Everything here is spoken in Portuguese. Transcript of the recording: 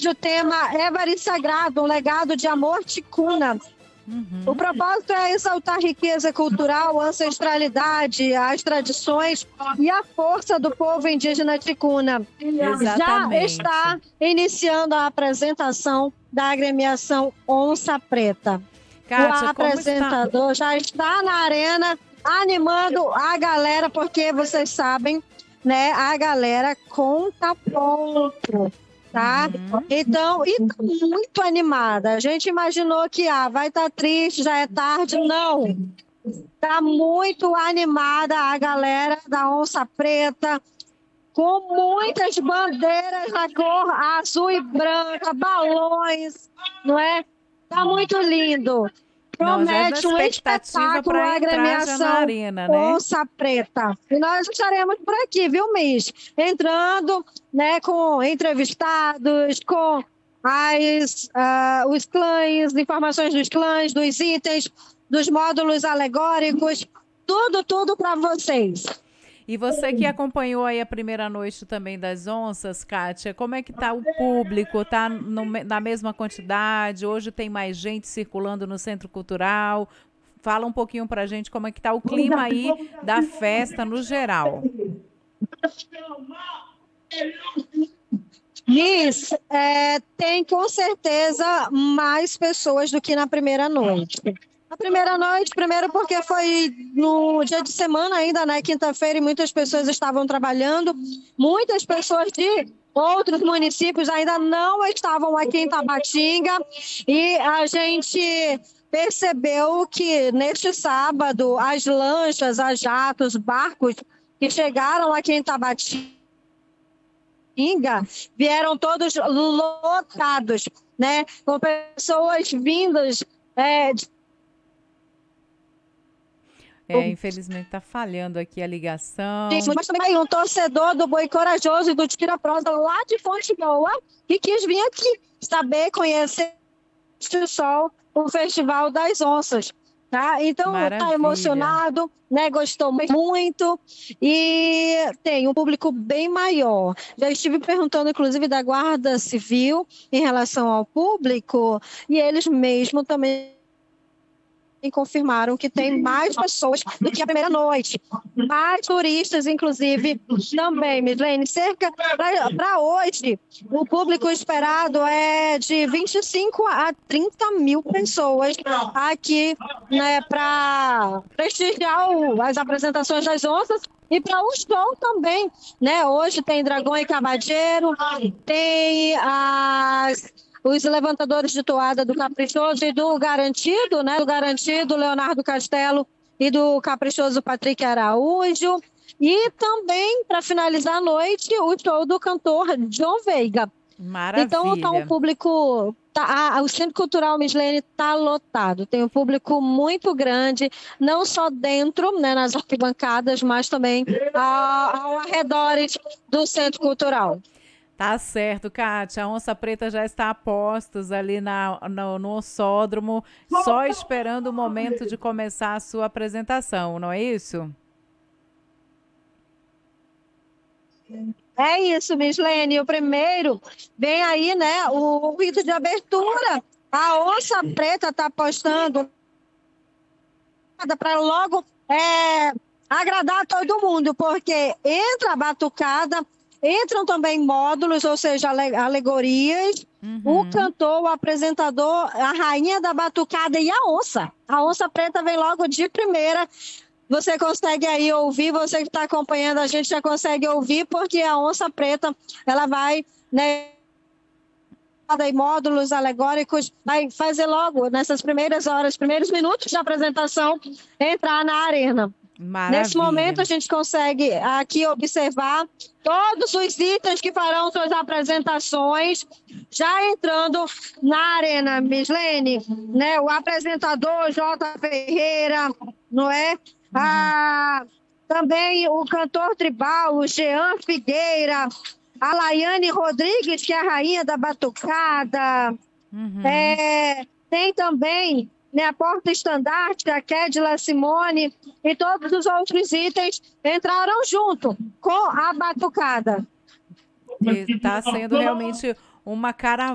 o tema Évari Sagrado, um legado de amor ticuna. O propósito é exaltar a riqueza cultural, a ancestralidade, as tradições e a força do povo indígena ticuna. Já está iniciando a apresentação da agremiação Onça Preta. Kátia, o apresentador já está na arena animando a galera, porque vocês sabem, né? A galera conta ponto. Tá? Então, e tá muito animada. A gente imaginou que vai estar triste, já é tarde. Não. Tá muito animada a galera da Onça Preta, com muitas bandeiras na cor azul e branca, balões, não é? Tá muito lindo. Promete um espetáculo, a agremiação arena, né? Onça Preta. E nós estaremos por aqui, viu, Miss? Entrando, né, com entrevistados, com os clãs, informações dos clãs, dos itens, dos módulos alegóricos, tudo para vocês. E você que acompanhou aí a primeira noite também das onças, Kátia, como é que tá o público? Tá na mesma quantidade? Hoje tem mais gente circulando no Centro Cultural? Fala um pouquinho pra gente como é que tá o clima aí da festa no geral. Miss, tem com certeza mais pessoas do que na primeira noite. A primeira noite, primeiro porque foi no dia de semana ainda, né, quinta-feira, e muitas pessoas estavam trabalhando. Muitas pessoas de outros municípios ainda não estavam aqui em Tabatinga. E a gente percebeu que neste sábado, as lanchas, as jatos, barcos que chegaram aqui em Tabatinga vieram todos lotados, né, com pessoas vindas infelizmente está falhando aqui a ligação. Mas também um torcedor do Boi Corajoso e do Tira Prosa lá de Fonte Boa que quis vir aqui saber, conhecer o sol, o Festival das Onças. Tá? Então, está emocionado, né? Gostou muito e tem um público bem maior. Já estive perguntando, inclusive, da Guarda Civil em relação ao público e eles mesmo também confirmaram que tem mais pessoas do que a primeira noite. Mais turistas, inclusive, também, Mislene. Cerca, para hoje, o público esperado é de 25 a 30 mil pessoas aqui, né, para prestigiar as apresentações das onças e para o show também, né? Hoje tem Dragão e Cavadeiro, tem os levantadores de toada do Caprichoso e do Garantido, né? Do Garantido, Leonardo Castelo e do Caprichoso Patrick Araújo. E também, para finalizar a noite, o show do cantor John Veiga. Maravilha. Então o público, o Centro Cultural Mislene está lotado. Tem um público muito grande, não só dentro, né, nas arquibancadas, mas também ao arredor do Centro Cultural. Tá certo, Kátia. A Onça Preta já está a postos ali no ossódromo, só esperando o momento de começar a sua apresentação, não é isso? É isso, Mislene. O primeiro vem aí, né, o rito de abertura. A Onça Preta está apostando para logo agradar todo mundo, porque entra a batucada, entram também módulos, ou seja, alegorias, o cantor, o apresentador, a rainha da batucada e a onça. A Onça Preta vem logo de primeira. Você consegue aí ouvir, você que está acompanhando a gente já consegue ouvir, porque a Onça Preta, ela vai, né, em módulos alegóricos, vai fazer logo, nessas primeiras horas, primeiros minutos de apresentação, entrar na arena. Maravilha. Nesse momento, a gente consegue aqui observar todos os itens que farão suas apresentações, já entrando na arena, Mislene, né? O apresentador J. Ferreira, não é? Também o cantor tribal, o Jean Figueira, a Laiane Rodrigues, que é a rainha da batucada. Tem também, né, a porta-estandarte, a Kédila Simone e todos os outros itens entraram junto com a batucada. Está sendo realmente uma caravana